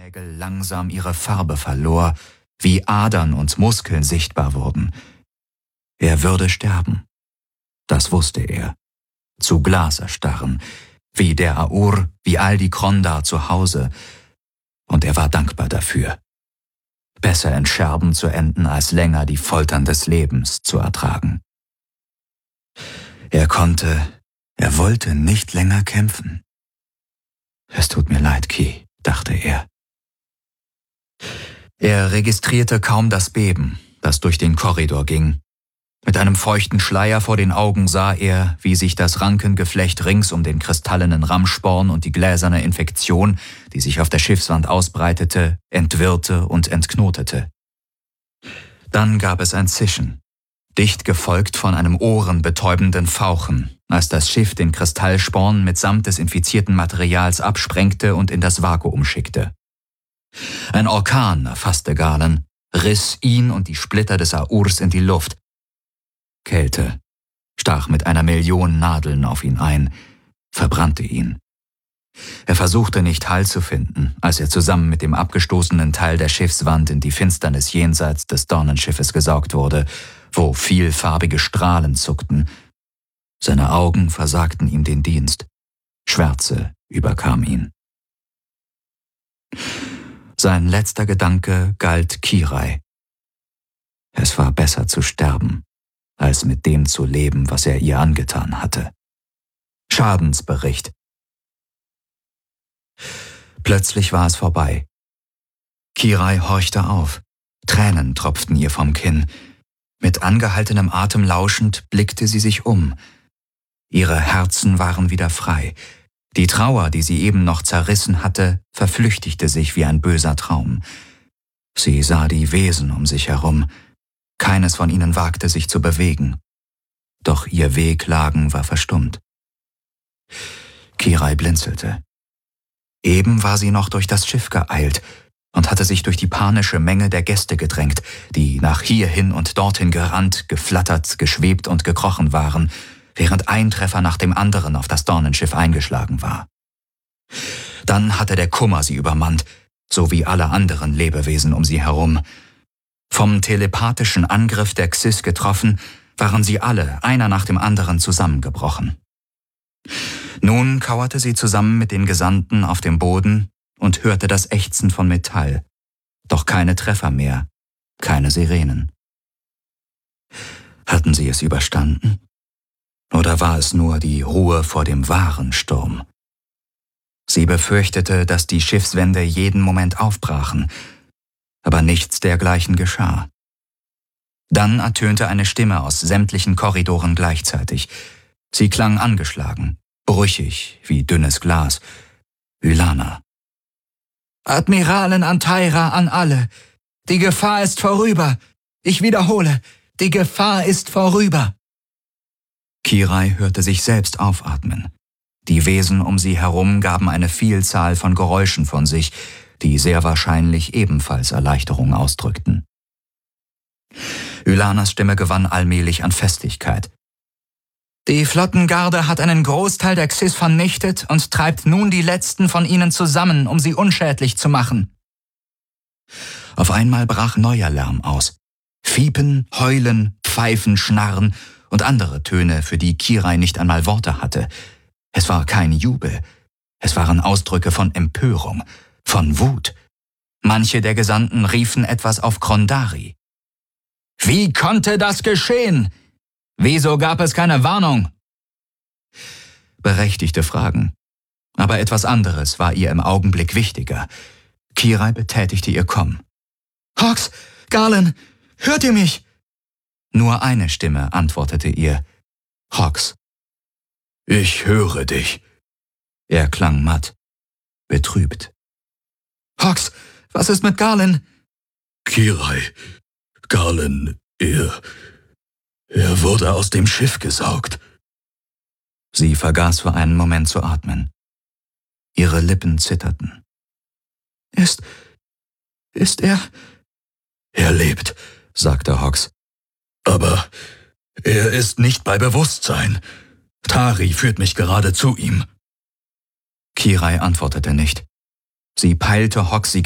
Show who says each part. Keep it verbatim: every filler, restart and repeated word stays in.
Speaker 1: Fingernägel langsam ihre Farbe verlor, wie Adern und Muskeln sichtbar wurden. Er würde sterben. Das wusste er. Zu Glas erstarren, wie der Aur, wie all die Krondar zu Hause. Und er war dankbar dafür. Besser in Scherben zu enden, als länger die Foltern des Lebens zu ertragen. Er konnte, er wollte nicht länger kämpfen. Es tut mir leid, Ki, dachte er. Er registrierte kaum das Beben, das durch den Korridor ging. Mit einem feuchten Schleier vor den Augen sah er, wie sich das Rankengeflecht rings um den kristallenen Rammsporn und die gläserne Infektion, die sich auf der Schiffswand ausbreitete, entwirrte und entknotete. Dann gab es ein Zischen, dicht gefolgt von einem ohrenbetäubenden Fauchen, als das Schiff den Kristallsporn mitsamt des infizierten Materials absprengte und in das Vakuum schickte. Ein Orkan erfasste Galen, riss ihn und die Splitter des Aurs in die Luft. Kälte stach mit einer Million Nadeln auf ihn ein, verbrannte ihn. Er versuchte nicht Halt zu finden, als er zusammen mit dem abgestoßenen Teil der Schiffswand in die Finsternis jenseits des Dornenschiffes gesaugt wurde, wo vielfarbige Strahlen zuckten. Seine Augen versagten ihm den Dienst. Schwärze überkam ihn. Sein letzter Gedanke galt Kirai. Es war besser zu sterben, als mit dem zu leben, was er ihr angetan hatte. Schadensbericht. Plötzlich war es vorbei. Kirai horchte auf. Tränen tropften ihr vom Kinn. Mit angehaltenem Atem lauschend blickte sie sich um. Ihre Herzen waren wieder frei. Die Trauer, die sie eben noch zerrissen hatte, verflüchtigte sich wie ein böser Traum. Sie sah die Wesen um sich herum. Keines von ihnen wagte sich zu bewegen. Doch ihr Wehklagen war verstummt. Kirai blinzelte. Eben war sie noch durch das Schiff geeilt und hatte sich durch die panische Menge der Gäste gedrängt, die nach hierhin und dorthin gerannt, geflattert, geschwebt und gekrochen waren, während ein Treffer nach dem anderen auf das Dornenschiff eingeschlagen war. Dann hatte der Kummer sie übermannt, so wie alle anderen Lebewesen um sie herum. Vom telepathischen Angriff der Xys getroffen, waren sie alle, einer nach dem anderen, zusammengebrochen. Nun kauerte sie zusammen mit den Gesandten auf dem Boden und hörte das Ächzen von Metall. Doch keine Treffer mehr, keine Sirenen. Hatten sie es überstanden? Oder war es nur die Ruhe vor dem wahren Sturm? Sie befürchtete, dass die Schiffswände jeden Moment aufbrachen, aber nichts dergleichen geschah. Dann ertönte eine Stimme aus sämtlichen Korridoren gleichzeitig. Sie klang angeschlagen, brüchig wie dünnes Glas. Ylana. Admiralin Antaira an alle. Die Gefahr ist vorüber. Ich wiederhole, die Gefahr ist vorüber. Kirai hörte sich selbst aufatmen. Die Wesen um sie herum gaben eine Vielzahl von Geräuschen von sich, die sehr wahrscheinlich ebenfalls Erleichterung ausdrückten. Ylanas Stimme gewann allmählich an Festigkeit. Die Flottengarde hat einen Großteil der Xys vernichtet und treibt nun die letzten von ihnen zusammen, um sie unschädlich zu machen. Auf einmal brach neuer Lärm aus. Fiepen, Heulen, Pfeifen, Schnarren und andere Töne, für die Kirai nicht einmal Worte hatte. Es war kein Jubel. Es waren Ausdrücke von Empörung, von Wut. Manche der Gesandten riefen etwas auf Krondari. Wie konnte das geschehen? Wieso gab es keine Warnung? Berechtigte Fragen. Aber etwas anderes war ihr im Augenblick wichtiger. Kirai betätigte ihr Komm. Hawks, Galen, hört ihr mich? Nur eine Stimme antwortete ihr. Hawks. Ich höre dich. Er klang matt, betrübt. Hawks, was ist mit Galen?
Speaker 2: Kirai, Galen, er... er wurde aus dem Schiff gesaugt.
Speaker 1: Sie vergaß für einen Moment zu atmen. Ihre Lippen zitterten. Ist... ist er...
Speaker 2: Er lebt, sagte Hawks. Aber er ist nicht bei Bewusstsein. Tari führt mich gerade zu ihm.
Speaker 1: Kirai antwortete nicht. Sie peilte Hawks